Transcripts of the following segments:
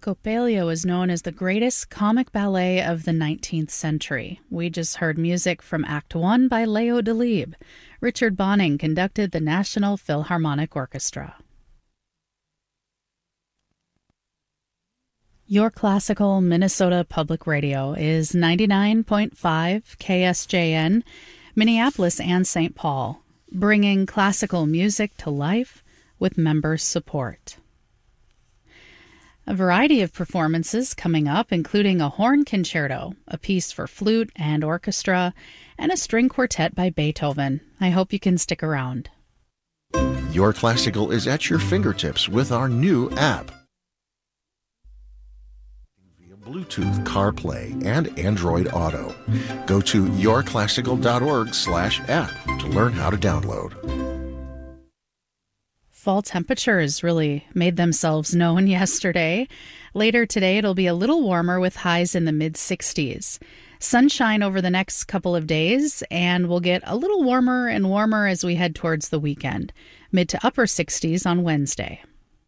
Coppelia was known as the greatest comic ballet of the 19th century. We just heard music from Act 1 by Leo Delibes. Richard Bonning conducted the National Philharmonic Orchestra. Your Classical Minnesota Public Radio is 99.5 KSJN, Minneapolis and St. Paul, bringing classical music to life with member support. A variety of performances coming up, including a horn concerto, a piece for flute and orchestra, and a string quartet by Beethoven. I hope you can stick around. Your Classical is at your fingertips with our new app. Bluetooth, CarPlay, and Android Auto. Go to yourclassical.org/app to learn how to download. Fall temperatures really made themselves known yesterday. Later today, it'll be a little warmer with highs in the mid-60s. Sunshine over the next couple of days, and we'll get a little warmer and warmer as we head towards the weekend. Mid to upper 60s on Wednesday.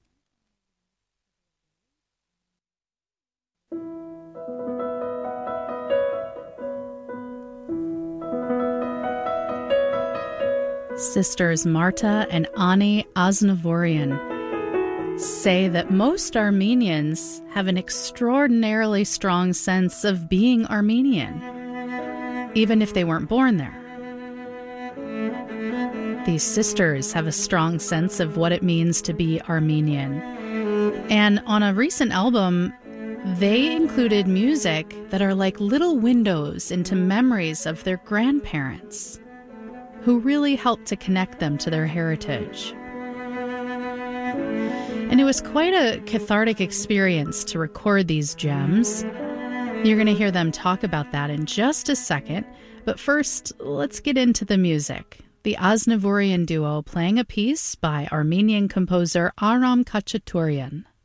Sisters Marta and Ani Aznavourian say that most Armenians have an extraordinarily strong sense of being Armenian, even if they weren't born there. These sisters have a strong sense of what it means to be Armenian. And on a recent album, they included music that are like little windows into memories of their grandparents, who really helped to connect them to their heritage. And it was quite a cathartic experience to record these gems. You're going to hear them talk about that in just a second, but first, let's get into the music. The Aznavourian duo playing a piece by Armenian composer Aram Khachaturian.